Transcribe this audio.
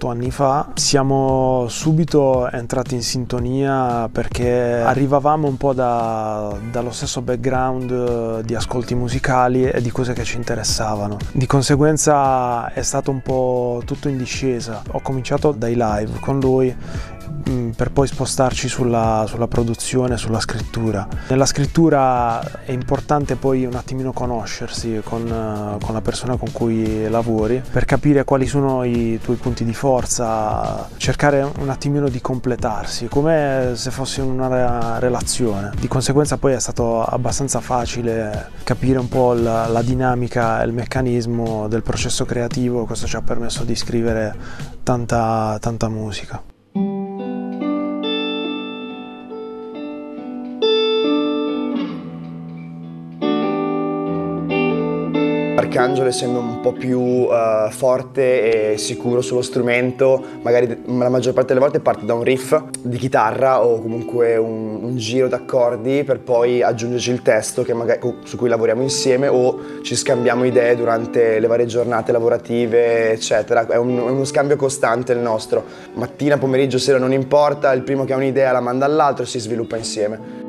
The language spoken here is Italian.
8 anni fa. Siamo subito entrati in sintonia perché arrivavamo un po' dallo stesso background di ascolti musicali e di cose che ci interessavano. Di conseguenza è stato un po' tutto in discesa. Ho cominciato dai live con lui per poi spostarci sulla produzione, sulla scrittura. Nella scrittura è importante poi un attimino conoscersi con la persona con cui lavori per capire quali sono i tuoi punti di forza, cercare un attimino di completarsi, come se fosse una relazione. Di conseguenza poi è stato abbastanza facile capire un po' la dinamica e il meccanismo del processo creativo. Questo ci ha permesso di scrivere tanta musica. Arcangelo, essendo un po' più forte e sicuro sullo strumento, magari la maggior parte delle volte parte da un riff di chitarra o comunque un giro d'accordi per poi aggiungerci il testo su cui lavoriamo insieme o ci scambiamo idee durante le varie giornate lavorative, eccetera. È uno scambio costante il nostro. Mattina, pomeriggio, sera non importa, il primo che ha un'idea la manda all'altro e si sviluppa insieme.